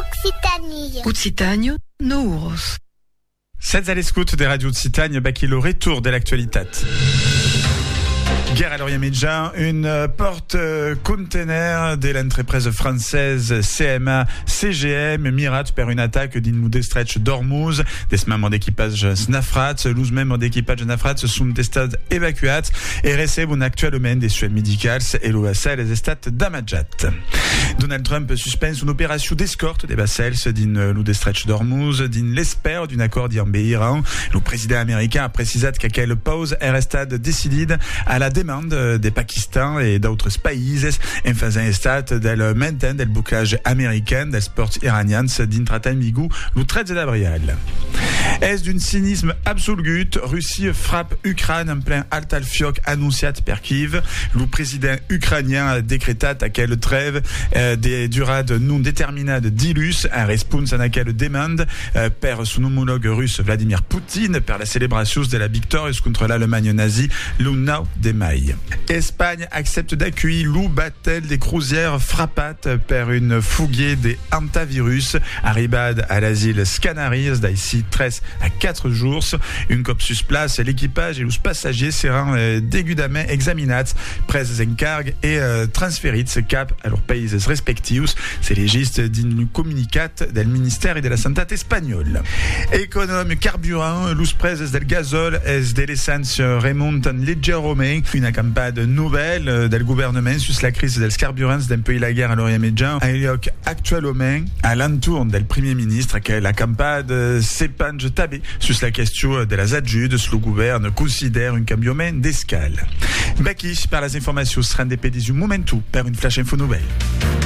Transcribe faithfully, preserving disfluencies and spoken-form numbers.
Occitanie. Occitanie, Nouros. Sets à l'escoute des radios de Citagne, baki le retour de l'actualité. Guerre à l'Orient Médjan, une porte-container de l'entreprise française C M A C G M mirat per une attaque d'une stretch d'Ormuz. Des membres d'équipage Snafrat, douze membres d'équipage Snafrat sont testés évacués et reçoivent actuellement des soins médicaux et l'O S L les estats d'Amajat. Donald Trump suspend une opération d'escorte des vassals d'une stretch d'Ormuz, d'une l'espère d'un accord d'Iran. Le président américain a précisé qu'elle pause est restée décidée à la demande des Pakistan et d'autres pays en faisant état del maintien del blocage américain des sports iraniens d'intratan Migou le treize d'avril. Est d'un cynisme absolu, Russie frappe Ukraine en plein Altalfiok annoncé per Kiev. Le président ukrainien a décrété à quelle trêve euh, des durades non déterminées d'ilus en réponse à quelle demande euh, per son homologue russe Vladimir Poutine per la célébration de la victoire contre l'Allemagne nazie le neuf de mai. Espagne accepte d'accueillir le battle des croisières frappates per une fougue des antivirus arribade à l'asile Canaries d'ici treize à quatre jours. Une cop sur place, l'équipage et les passagers seront euh, dégudament examinés, prises en cargue et euh, transférés cap à leurs pays respectifs. C'est légiste d'un communicat du ministère et de la Santé espagnole. Économe carburant, les prises del gazole et de l'essence remontent légèrement. Une campagne nouvelle du gouvernement sur la crise des carburants d'un pays la guerre à l'Orient Médjan a lieu actuellement à l'entour du premier ministre que la campagne s'épanche tabé sur la question de la adjudes. Le gouvernement considère un camion d'escale. Baki par les informations sera des pédis du momentum par une flash info nouvelle.